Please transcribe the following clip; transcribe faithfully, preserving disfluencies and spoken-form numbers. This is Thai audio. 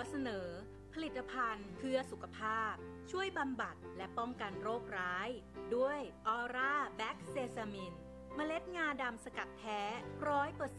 เสนอผลิตภัณฑ์เพื่อสุขภาพช่วยบำบัดและป้องกันโรคร้ายด้วยออร่าแบ็กเซซามินเมล็ดงาดำสกัดแท้ ร้อยเปอร์เซ็นต์